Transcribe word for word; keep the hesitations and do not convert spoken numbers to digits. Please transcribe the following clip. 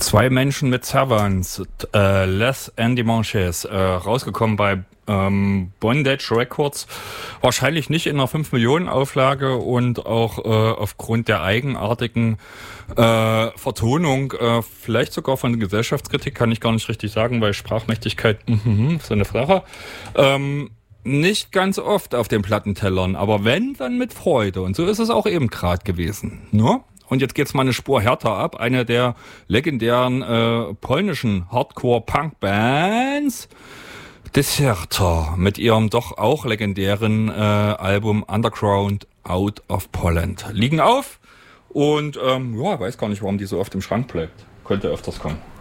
Zwei Menschen mit Servants, äh, Les Endimanches, äh, rausgekommen bei ähm, Bondage Records, wahrscheinlich nicht in einer fünf Millionen Auflage und auch äh, aufgrund der eigenartigen äh, Vertonung, äh, vielleicht sogar von der Gesellschaftskritik, kann ich gar nicht richtig sagen, weil Sprachmächtigkeit, mhm, so eine Sache, ähm, nicht ganz oft auf den Plattentellern, aber wenn, dann mit Freude. Und so ist es auch eben gerade gewesen, ne? Und jetzt geht's mal eine Spur härter ab. Eine der legendären äh, polnischen Hardcore-Punk-Bands, Deserter, mit ihrem doch auch legendären äh, Album Underground Out of Poland. Liegen auf und ähm, ja, weiß gar nicht, warum die so oft im Schrank bleibt. Könnte öfters kommen.